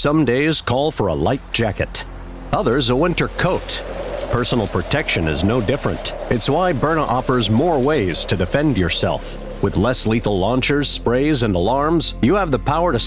Some days call for a light jacket, others a winter coat. Personal protection is no different. It's why Byrna offers more ways to defend yourself. With less lethal launchers, sprays, and alarms, you have the power to